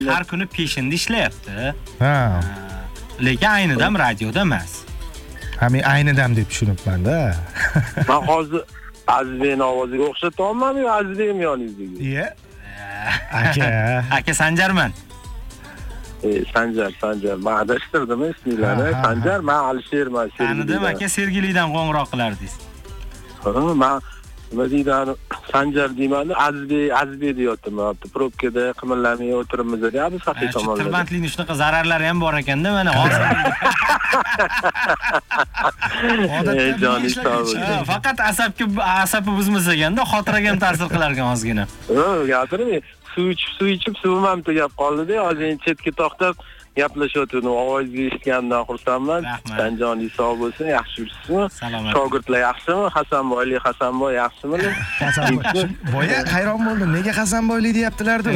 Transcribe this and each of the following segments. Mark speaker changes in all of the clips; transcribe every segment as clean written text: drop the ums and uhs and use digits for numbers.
Speaker 1: har kuni peshinda ishlayapti.
Speaker 2: Ha.
Speaker 1: Lekin aynidan radioda emas.
Speaker 2: Men aynidan deb tushunibman-da.
Speaker 3: Men hozir Azizbekning ovoziga o'xshatyapmanmi, Azizbekmi yoningizdagi?
Speaker 2: Iye. Aka
Speaker 1: Sanjarman.
Speaker 3: Sanjar. Men adashtirdim isminglarni. Sanjar, men Alisher, men Sergeli.
Speaker 1: Tanidim aka, Sergelidan qo'ng'iroq qilardingiz.
Speaker 3: Men nima deydi, Sanjar deyman, Azizbek deyaptim. Probkada qimirlamay o'tiribmiz deyapti, saxiy tomonlarda.
Speaker 1: Tirbandlikning shunaqa zararlari ham bor ekanda, mana hozir. Odatda faqat asabi buzmasa ekanda, xotiraga ham ta'sir qilar ekan ozgina.
Speaker 3: Gapirmang. Suv ichib suvim ham tugab qoldi-da, hozir chetga to'xtab gaplashayotgandim. Ovozingizni eshitganimdan xursandman. Sanjoningiz sog' bo'lsin, yaxshi yuribsizmi? Shogirdlar yaxshimi? Hasanboy yaxshimi?
Speaker 2: Boya hayron bo'ldim. Nega Hasanboylik deyaptilar deb.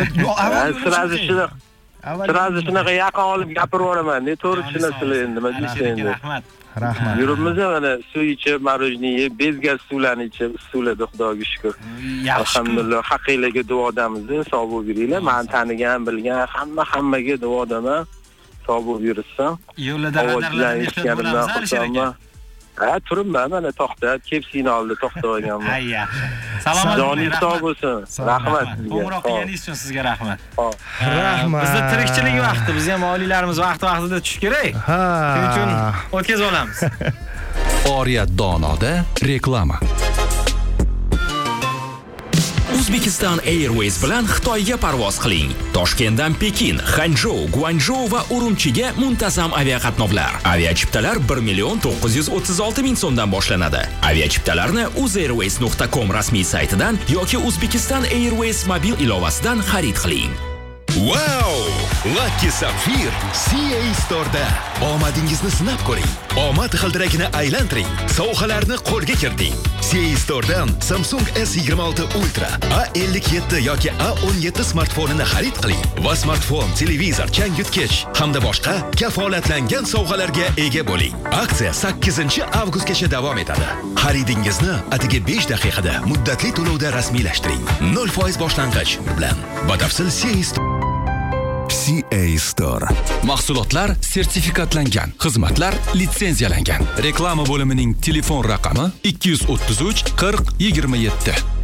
Speaker 3: Sirazi shunaqa yaqin olib gapirib yuboraman. To'g'ri tushunasizlar endi, nima deysiz endi.
Speaker 2: Rahmat.
Speaker 3: Yuribmiz mana suv ichib, marojniy yeb, bezgaz suvlarni ichib, suvlarda Xudoga shukr. Alhamdulillah, haqiqatga duodamiz, sog' bo'lib yuringlar. Men tanigan, bilgan hammaga duodaman. Sog' bo'lib yursin.
Speaker 1: Yo'lda radarlarni eshitganimdan xursandman.
Speaker 3: Turibman, mana to'xtab, kepsini oldi, to'xtab olganman.
Speaker 1: Yaxshi. Salomat bo'ling,
Speaker 3: sog' bo'lsin. Rahmat.
Speaker 1: Qo'ng'iroq qilganingiz uchun sizga rahmat.
Speaker 2: Rahmat.
Speaker 1: Bizda tirikchilik vaqti, biz ham oilalarimiz vaqti-vaqtida tush kerak. Shuning uchun o'tkazib olamiz.
Speaker 4: Oriyat Donoda reklama. Uzbekistan Airways bilan Xitoyga parvoz qiling. Toshkentdan Pekin, Xanzhou, Guangzhou va Urumchiga muntazam aviaqatnovlar. Aviachiptalar 1,936,000 so'mdan boshlanadi. Aviachiptalarni uzairways.com rasmiy saytidan yoki Uzbekistan Airways mobil ilovasidan xarid qiling.
Speaker 5: Wow! Lucky Sapphire CA Store'da omadingizni sinab ko'ring. Omad g'ildirakini aylantiring. Sovg'alarni qo'lga kiriting. CA Store'dan Samsung S26 Ultra, A57 yoki A17 smartfonini xarid qiling va smartfon, televizor, changyutgich hamda boshqa kafolatlangan sovg'alarga ega bo'ling. Aksiya 8-avgustgacha davom etadi. Xaridingizni atigi 5 daqiqada muddatli to'lovda rasmiylashtiring. 0% boshlang'ich bilan. Batafsil CA Store. CA Store.
Speaker 4: Mahsulotlar sertifikatlangan, xizmatlar litsenziyalangan. Reklama bo'limining telefon raqami 233 40 27.